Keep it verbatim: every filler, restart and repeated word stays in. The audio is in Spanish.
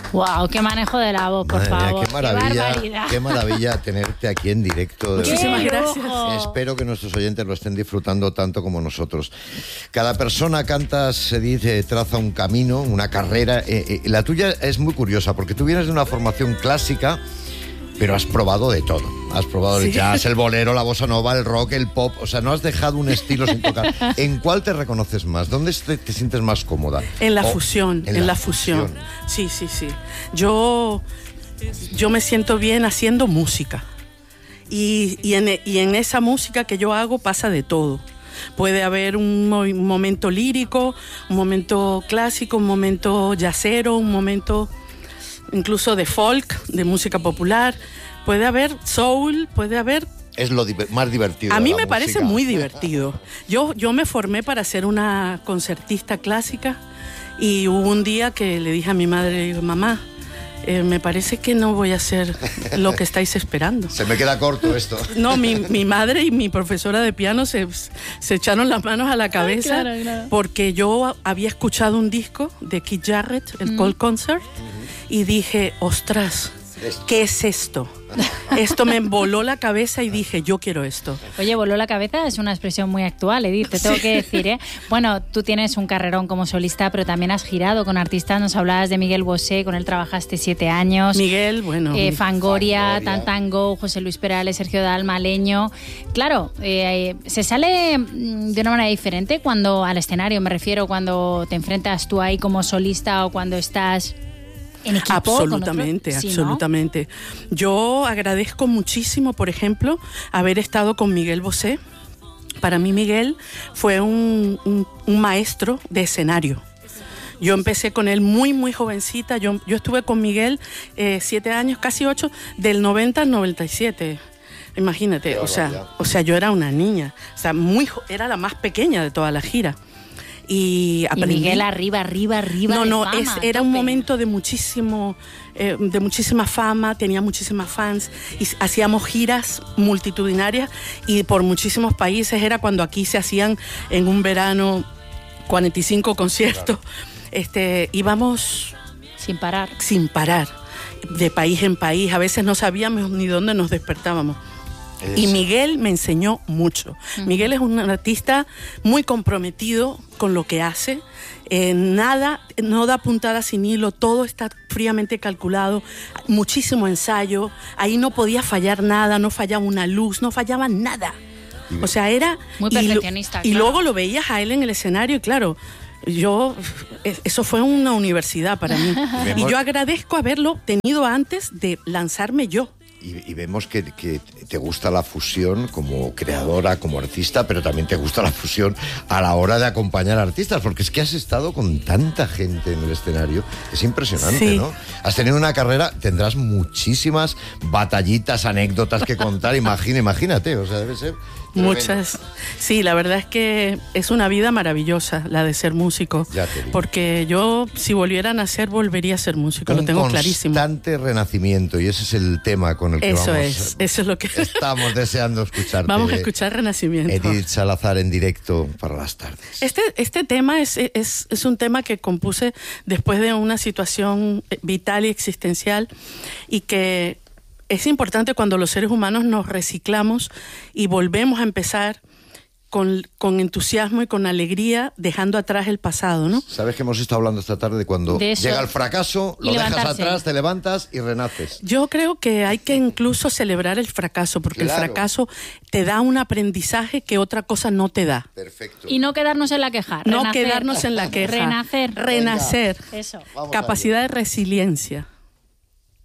Wow, qué manejo de la voz, por Madre mía, favor. qué maravilla, qué barbaridad. qué maravilla tenerte aquí en directo. Muchísimas ¡Qué gracias. lujo! Espero que nuestros oyentes lo estén disfrutando tanto como nosotros. Cada persona canta, se dice, traza un camino, una carrera. Eh, eh, la tuya es muy curiosa porque tú vienes de una formación clásica, pero has probado de todo. Has probado Sí. el jazz, el bolero, la bossa nova, el rock, el pop. O sea, no has dejado un estilo sin tocar. ¿En cuál te reconoces más? ¿Dónde te, te sientes más cómoda? En la O- fusión, en, en la, la fusión. fusión. Sí, sí, sí. Yo, yo me siento bien haciendo música. Y, y, en, y en esa música que yo hago pasa de todo. Puede haber un, mo- un momento lírico, un momento clásico, un momento jazzero, un momento incluso de folk, de música popular. Puede haber soul, puede haber... Es lo diver- más divertido. A de mí la me parece música. muy divertido. Yo, yo me formé para ser una concertista clásica y hubo un día que le dije a mi madre, digo, mamá, eh, me parece que no voy a hacer lo que estáis esperando. Se me queda corto esto. No, mi, mi madre y mi profesora de piano se, se echaron las manos a la cabeza claro, claro. porque yo había escuchado un disco de Keith Jarrett, el Cold Concert, y dije, ostras, ¿qué es esto? Esto me voló la cabeza y dije, yo quiero esto. Oye, voló la cabeza es una expresión muy actual, Edith, te tengo Sí. que decir, ¿eh? Bueno, tú tienes un carrerón como solista, pero también has girado con artistas. Nos hablabas de Miguel Bosé, con él trabajaste siete años. Miguel, bueno... Eh, Fangoria, Fangoria. Tantango, José Luis Perales, Sergio Dalma, Leño. Claro, eh, se sale mm, de una manera diferente cuando al escenario, me refiero, cuando te enfrentas tú ahí como solista o cuando estás en equipo. Absolutamente, con otro. Sí, ¿no? absolutamente. Yo agradezco muchísimo, por ejemplo, haber estado con Miguel Bosé. Para mí Miguel fue un, un- un maestro de escenario. Yo empecé con él muy, muy jovencita. Yo, yo estuve con Miguel eh, siete años, casi ocho, del noventa al noventa y siete. Imagínate, Qué o sea, barbaridad. o sea, yo era una niña. O sea, muy, jo- era la más pequeña de toda la gira. Y Y aprendí. Miguel arriba, arriba, arriba. No, de no, fama, es, a era un tope. momento de muchísimo, eh, de muchísima fama, tenía muchísimas fans y s- hacíamos giras multitudinarias y por muchísimos países. Era cuando aquí se hacían en un verano cuarenta y cinco conciertos. Este, íbamos Sin parar. sin parar, de país en país. A veces no sabíamos ni dónde nos despertábamos. Es- Y Miguel me enseñó mucho. Miguel es un artista muy comprometido con lo que hace. Eh, nada, no da puntada sin hilo, todo está fríamente calculado, muchísimo ensayo. Ahí no podía fallar nada, no fallaba una luz, no fallaba nada. O sea, era... Muy y lo- perfeccionista, Y, claro. luego lo veías a él en el escenario y claro... Yo, eh, eso fue una universidad para mí. Y yo agradezco haberlo tenido antes de lanzarme yo. Y, y vemos que, que te gusta la fusión como creadora, como artista, pero también te gusta la fusión a la hora de acompañar artistas, porque es que has estado con tanta gente en el escenario. Es impresionante, Sí. ¿no? Has tenido una carrera, tendrás muchísimas batallitas, anécdotas que contar. Imagina, imagínate, o sea, debe ser... tremendo. Muchas. Sí, la verdad es que es una vida maravillosa la de ser músico. Ya te digo. Porque yo, si volviera a nacer, volvería a ser músico, lo Un tengo clarísimo. constante renacimiento, y ese es el tema con el que Eso vamos. es, eso es lo que... Estamos deseando escucharte. Vamos a escuchar Renacimiento. Edith Salazar en directo para las tardes. Este, este tema es, es, es un tema que compuse después de una situación vital y existencial y que es importante cuando los seres humanos nos reciclamos y volvemos a empezar con, con entusiasmo y con alegría, dejando atrás el pasado, ¿no? Sabes que hemos estado hablando esta tarde de cuando De eso. llega el fracaso, Y lo dejas levantarse. atrás, te levantas y renaces. Yo creo que hay que incluso celebrar el fracaso, porque Claro. el fracaso te da un aprendizaje que otra cosa no te da. Perfecto. Y no quedarnos en la queja. No renacer. quedarnos en la queja. Renacer. Renacer. Eso. Vamos a Capacidad de resiliencia.